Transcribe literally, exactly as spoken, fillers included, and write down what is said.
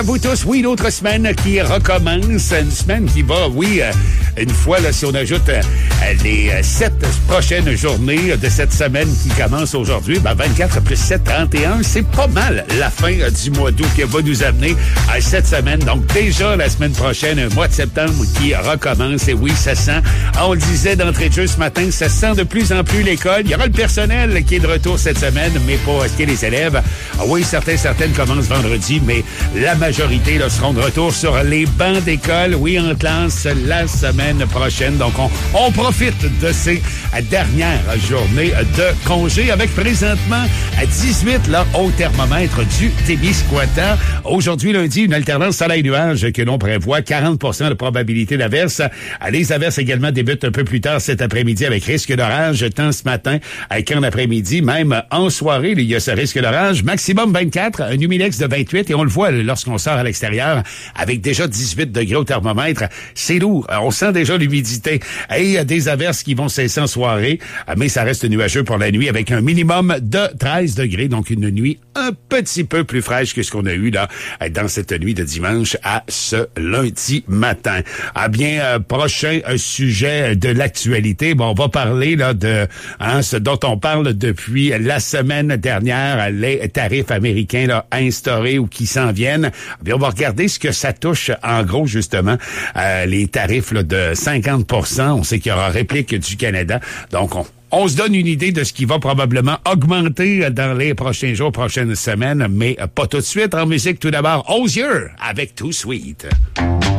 Vous tous, oui, une autre semaine qui recommence, une semaine qui va, oui, euh, une fois, là, si on ajoute euh, les euh, sept prochaines journées de cette semaine qui commence aujourd'hui, ben vingt-quatre plus sept, trente et un, c'est pas mal la fin euh, du mois d'août qui va nous amener à cette semaine. Donc déjà, la semaine prochaine, un mois de septembre qui recommence, et oui, ça sent, on le disait d'entrée de jeu ce matin, ça sent de plus en plus l'école. Il y aura le personnel qui est de retour cette semaine, mais pas ce qui est les élèves. Ah oui, certains, certaines commencent vendredi, mais la majorité là, seront de retour sur les bancs d'école, oui, en classe, la semaine prochaine. Donc, on, on profite de ces dernières journées de congé avec présentement à dix-huit là, au thermomètre du Témiscouata. Aujourd'hui, lundi, une alternance soleil-nuage que l'on prévoit quarante pour cent de probabilité d'averse. Les averses également débutent un peu plus tard cet après-midi avec risque d'orage, tant ce matin qu'en après-midi, même en soirée, il y a ce risque d'orage. Maximum vingt-quatre, un humidex de vingt-huit, et on le voit lorsqu'on sort à l'extérieur avec déjà dix-huit degrés au thermomètre. C'est lourd. On sent déjà l'humidité. Et il y a des averses qui vont cesser en soirée, mais ça reste nuageux pour la nuit avec un minimum de treize degrés. Donc, une nuit un petit peu plus fraîche que ce qu'on a eu là dans cette nuit de dimanche à ce lundi matin. Ah bien, euh, prochain euh, sujet de l'actualité. Bon, on va parler là de hein, ce dont on parle depuis la semaine dernière, les tarifs américains là instaurés ou qui s'en viennent. Bien, on va regarder ce que ça touche en gros justement euh, les tarifs là, de cinquante pour cent. On sait qu'il y aura réplique du Canada. Donc, on On se donne une idée de ce qui va probablement augmenter dans les prochains jours, prochaines semaines, mais pas tout de suite. En musique, tout d'abord, Osier avec Too Sweet.